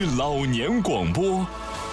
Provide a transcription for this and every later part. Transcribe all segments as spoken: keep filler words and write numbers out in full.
老年广播，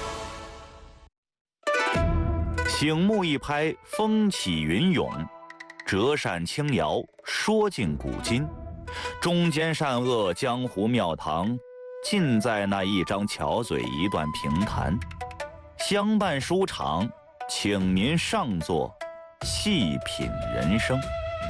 醒目一拍，风起云涌；折扇轻摇，说尽古今。中间善恶，江湖庙堂，尽在那一张巧嘴，一段评弹。相伴书场，请您上座，细品人生。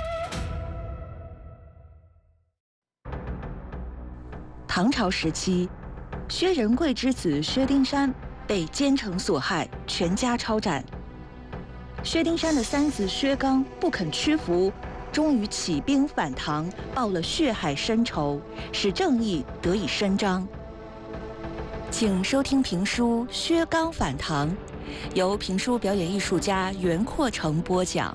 唐朝时期，薛仁贵之子薛丁山被奸臣所害，全家抄斩。薛丁山的三子薛刚不肯屈服，终于起兵反唐，报了血海深仇，使正义得以伸张。请收听评书《薛刚反唐》，由评书表演艺术家袁阔成播讲。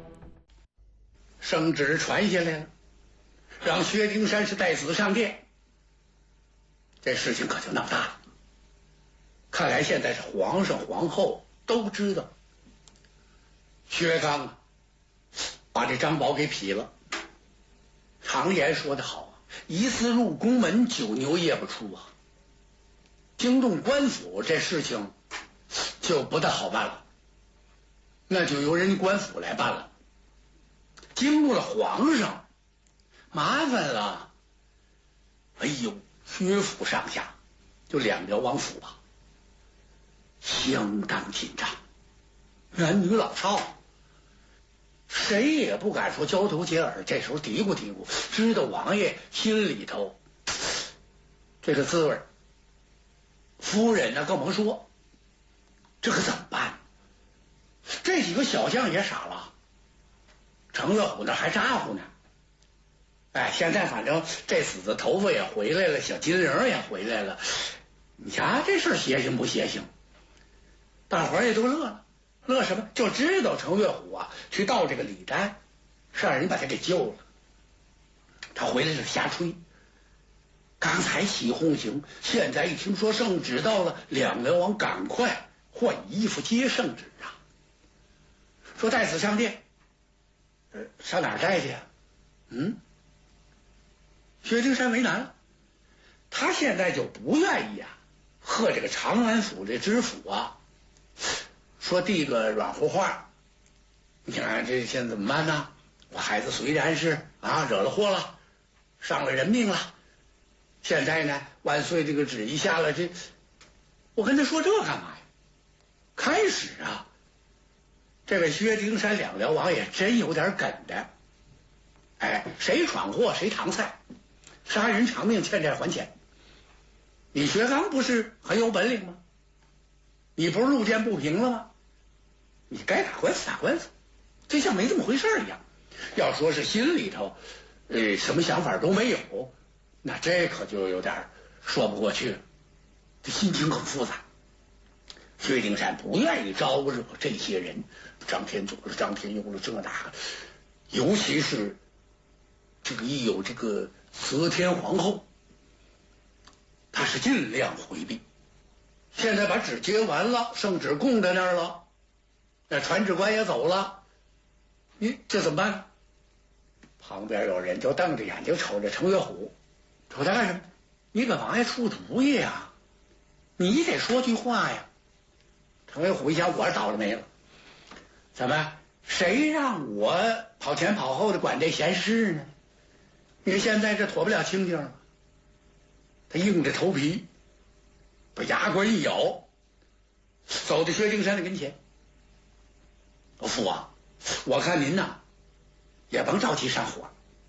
圣旨传下来了，让薛丁山是带子上殿。这事情可就闹大了。看来现在是皇上皇后都知道，薛刚啊，把这张宝给劈了。常言说得好啊，一次入宫门，九牛夜不出啊。惊动官府，这事情就不大好办了，那就由人官府来办了。惊动了皇上，麻烦了。哎呦，薛府上下就两辽王府吧，相当紧张，男女老少谁也不敢说交头接耳，这时候嘀咕嘀咕，知道王爷心里头这个滋味。夫人呢更甭说，这可怎么办？这几个小将也傻了，程乐虎那还咋呼呢。哎，现在反正这死子头发也回来了，小金铃也回来了，你瞧这事邪性不邪性？大伙儿也都乐了，乐什么？就知道程乐虎啊去盗这个礼单，是让人把他给救了。他回来是瞎吹，刚才起哄行，现在一听说圣旨到了，两辽王赶快换衣服接圣旨啊！说带子上殿，呃，上哪儿带去呀？嗯。薛丁山为难了，他现在就不愿意啊，和这个长安府这知府啊，说递个软乎话。你看这现在怎么办呢？我孩子虽然是啊惹了祸了，伤了人命了，现在呢万岁这个旨一下了，这我跟他说这干嘛呀？开始啊，这个薛丁山两辽王也真有点梗的，哎，谁闯祸谁搪塞。杀人偿命，欠债还钱。你薛刚不是很有本领吗？你不是路见不平了吗？你该打官司打官司，就像没这么回事一样。要说是心里头，呃，什么想法都没有，那这可就有点说不过去了。这心情很复杂。薛丁山不愿意招惹这些人，张天佐了、张天佑了，这那个，尤其是这个一有这个则天皇后，他是尽量回避。现在把旨接完了，圣旨供在那儿了，那传旨官也走了，你这怎么办呢？旁边有人就瞪着眼睛瞅着程乐虎，瞅他干什么？你给王爷出主意呀，你得说句话呀。程乐虎一想，我是倒了霉了，怎么谁让我跑前跑后的管这闲事呢？你看现在这妥不了清净了，他硬着头皮把牙关一咬，走到薛丁山的跟前。父王，我看您呐也甭着急上火。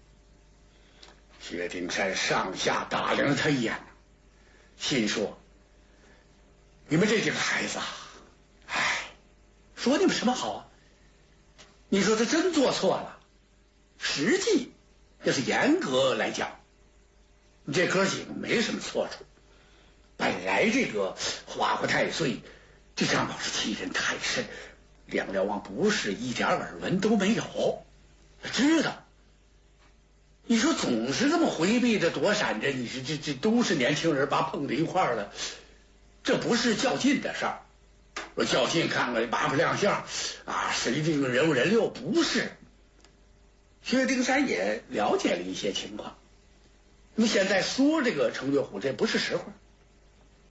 薛丁山上下打量了他一眼，心说你们这几个孩子啊，哎，说你们什么好啊？你说他真做错了，实际要是严格来讲，你这哥几个没什么错处。本来这个花花太岁，这张宝是欺人太甚，两辽王不是一点耳闻都没有，知道。你说总是这么回避着躲闪着，你说这这都是年轻人，把碰在一块儿了，这不是较劲的事儿。说较劲看看八不亮相啊，谁这个人五人六，不是。薛丁山也了解了一些情况，那么现在说这个程乐虎这不是实话，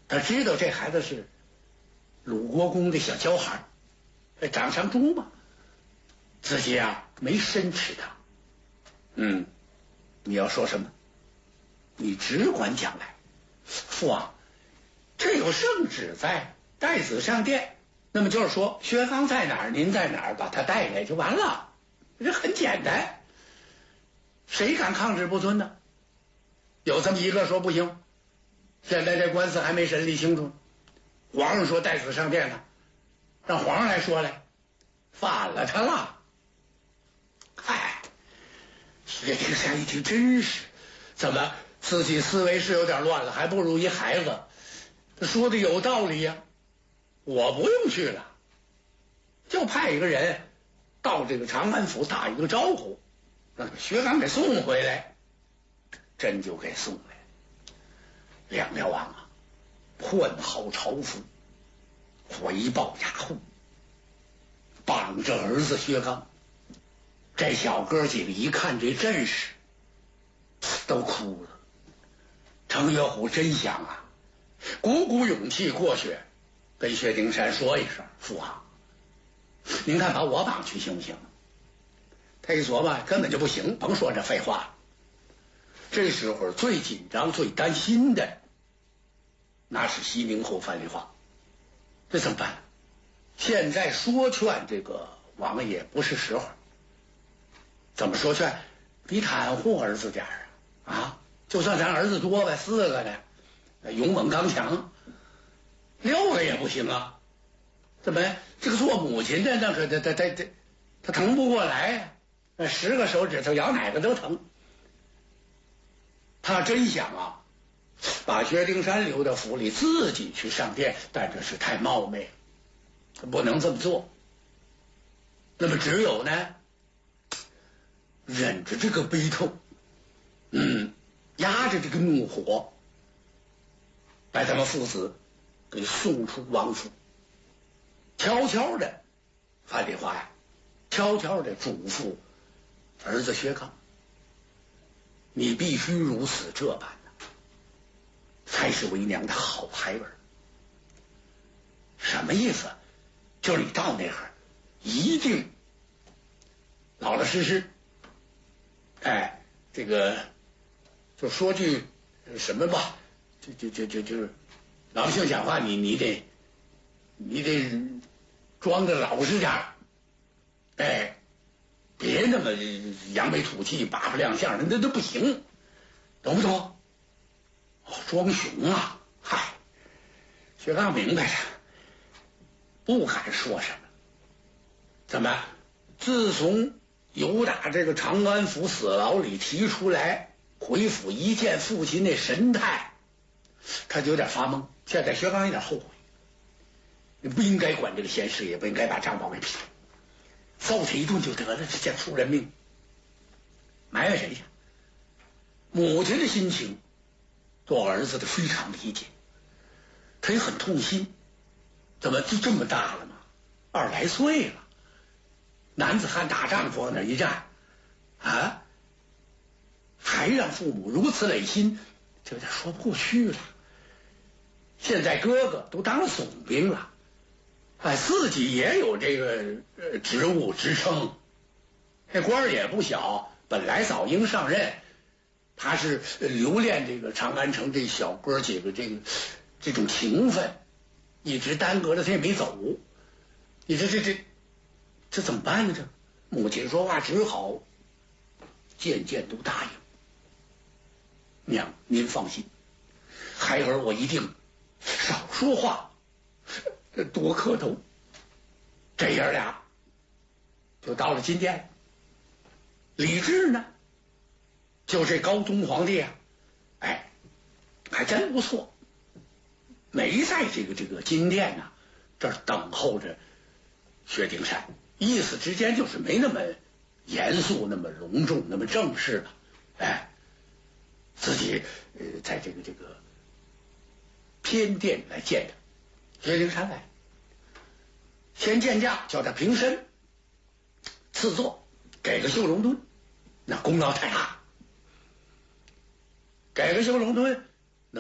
他知道这孩子是鲁国公的小娇孩，长上猪嘛，自己啊没申斥他。嗯，你要说什么，你只管讲来。父王，这有圣旨在，带子上殿，那么就是说薛刚在哪儿，您在哪儿，把他带来就完了，这很简单。谁敢抗旨不遵呢？有这么一个说不行，现在这官司还没审理清楚，皇上说带子上殿呢，让皇上来说来，反了他了。嗨，薛丁山一听真是，怎么自己思维是有点乱了，还不如一孩子。他说的有道理呀、啊，我不用去了，就派一个人到这个长安府打一个招呼，让薛刚给送回来，真就给送来。梁辽王啊，换好朝服，回报衙户，绑着儿子薛刚。这小哥几个一看这阵势，都哭了。程岳虎真想啊，鼓鼓勇气过去，跟薛丁山说一声：“父王，您看把我绑去行不行？”他一琢磨，根本就不行，甭说这废话。这时候最紧张、最担心的，那是西宁侯范丽华。这怎么办？现在说劝这个王爷不是时候。怎么说劝？你袒护儿子点儿啊！啊，就算咱儿子多呗，四个呢，勇猛刚强，六个也不行啊。怎么这个做母亲的那可他他他他他疼不过来，那十个手指头咬哪个都疼。他真想啊，把薛丁山留到府里，自己去上殿，但这是太冒昧了，不能这么做。那么只有呢，忍着这个悲痛，嗯，压着这个怒火，把他们父子给送出王府。悄悄的，范丽华呀，悄悄的嘱咐儿子薛刚，你必须如此这般的，才是为娘的好孩儿。什么意思？就是你到那会儿一定老老实实，哎，这个就说句什么吧，就就就就就是老百姓讲话，你你得你得装的老实点儿，哎，别那么扬眉吐气、八不亮相的，那都不行，懂不懂？哦，装熊啊！嗨，薛刚明白了，不敢说什么。怎么？自从由打这个长安府死牢里提出来，回府一见父亲那神态，他就有点发懵。现在薛刚有点后悔，你不应该管这个闲事，也不应该把张宝给劈了，揍他一顿就得了，这叫出人命。埋怨谁去？母亲的心情，做儿子的非常理解，他也很痛心。怎么就这么大了吗？二十来岁了，男子汉大丈夫往那一站，啊，还让父母如此累心，这有点说不过去了。现在哥哥都当了总兵了，哎，自己也有这个呃职务职称，这官儿也不小，本来早应上任，他是留恋这个长安城这小哥几个这个这种情分，一直耽搁着他也没走。你这这这这怎么办呢？这母亲说话只好渐渐都答应。娘，您放心，孩儿我一定少说话，多磕头。这爷俩就到了金殿。李治呢，就这高宗皇帝啊，哎，还真不错，没在这个这个金殿呢、啊，这儿等候着薛丁山，意思之间就是没那么严肃、那么隆重、那么正式了。哎，自己呃，在这个这个偏殿来见他。薛丁山来，先见驾，叫他平身，赐座，给个绣龙墩，那功劳太大。给个绣龙墩，那么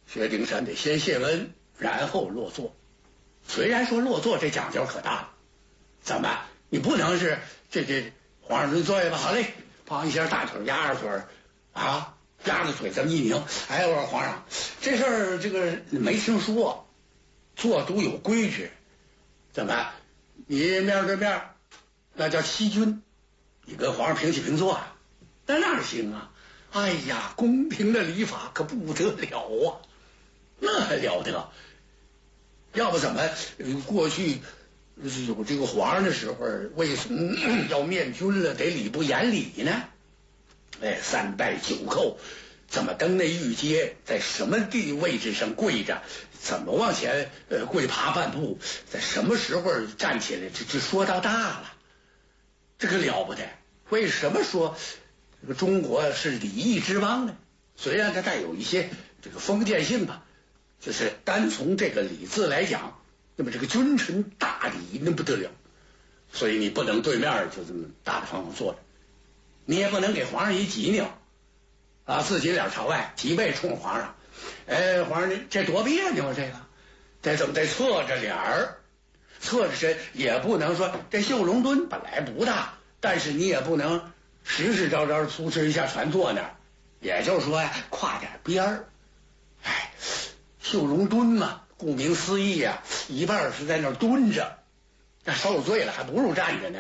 薛丁山得先谢恩，然后落座。虽然说落座这讲究可大了，怎么你不能是这这皇上您坐下吧，好嘞，砰一下大腿压着腿啊，压着腿这么一拧，哎，我说皇上这事儿这个没听说，坐都有规矩，怎么你面对面那叫欺君，你跟皇上平起平坐啊，那哪行啊？哎呀，宫廷的礼法可不得了啊，那还了得？要不怎么过去有这个皇上的时候，为什么要面君了，得礼不言礼呢？哎，三拜九叩，怎么登那御阶，在什么地位置上跪着，怎么往前呃跪爬半步，在什么时候站起来，这这说到大了，这个了不得。为什么说这个中国是礼义之邦呢？虽然它带有一些这个封建性吧，就是单从这个礼字来讲，那么这个君臣大礼那不得了，所以你不能对面就这么大大方方坐着，你也不能给皇上一挤扭啊，自己脸朝外，脊背冲皇上，哎，皇上这多别扭，这个得怎么得侧着脸儿，侧着身，也不能说这绣龙墩本来不大，但是你也不能实实招招粗哧一下全坐那儿，也就是说呀，跨点边儿。哎，绣龙墩嘛，顾名思义呀、啊，一半是在那儿蹲着，那受罪了，还不如站着呢。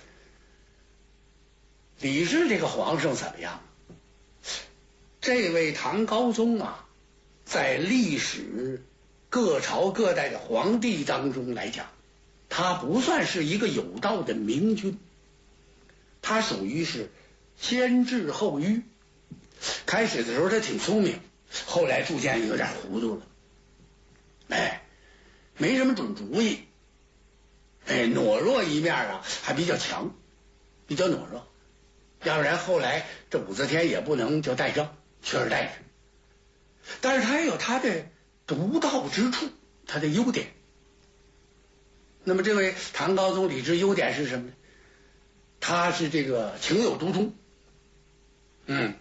李治这个皇上怎么样？这位唐高宗啊，在历史各朝各代的皇帝当中来讲，他不算是一个有道的明君，他属于是先智后愚。开始的时候他挺聪明，后来逐渐有点糊涂了，哎，没什么准主意，哎，懦弱一面啊还比较强，比较懦弱，要不然后来这武则天也不能叫代政，取而代之。但是他也有他的独到之处，他的优点。那么这位唐高宗李治优点是什么呢？他是这个情有独钟，嗯。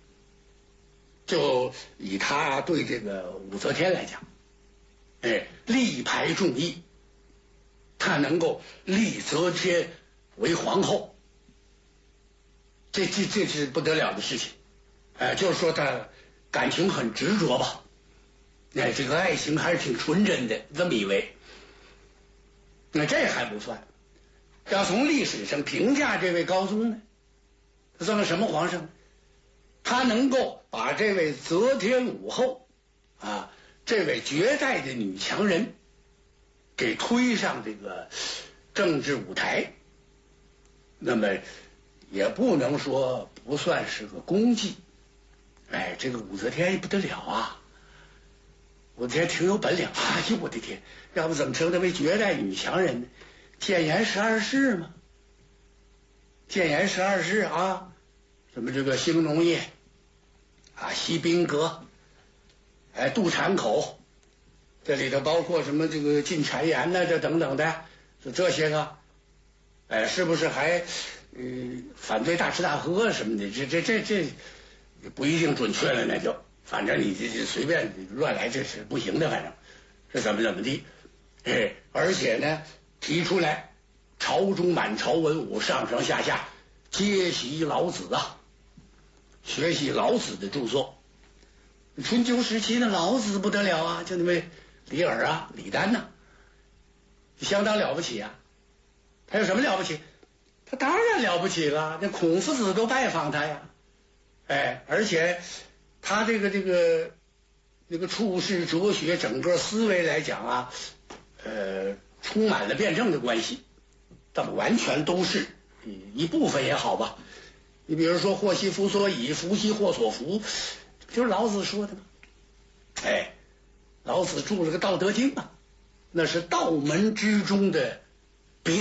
就以他对这个武则天来讲，哎，力排众议，他能够立则天为皇后，这这这是不得了的事情，哎，就是说他感情很执着吧，哎，这个爱情还是挺纯真的，这么一位。那这还不算，要从历史上评价这位高宗呢，他算个什么皇上？他能够把这位则天武后啊，这位绝代的女强人给推上这个政治舞台，那么也不能说不算是个功绩。哎，这个武则天不得了啊，武则天挺有本领。哎呦我的天，要不怎么称她为绝代女强人呢？建言十二世嘛，建言十二世啊，什么这个兴农业啊，西宾阁，哎，渡产口，这里头包括什么这个进谗言呐，这等等的，就这些个，哎，是不是还呃反对大吃大喝什么的？这这这这不一定准确了，那就反正你这这随便乱来，这是不行的，反正是怎么怎么地，哎，而且呢，提出来朝中满朝文武上上下下皆习老子啊。学习老子的著作，春秋时期的老子不得了啊，就那位李耳啊、李丹呐、啊，相当了不起啊。他有什么了不起？他当然了不起了，那孔夫子都拜访他呀。哎，而且他这个这个那个处世哲学整个思维来讲啊，呃，充满了辩证的关系，但完全都是一部分也好吧。你比如说祸兮福所倚，福兮祸所伏，就是老子说的嘛。哎，老子著了个《道德经》啊，那是道门之中的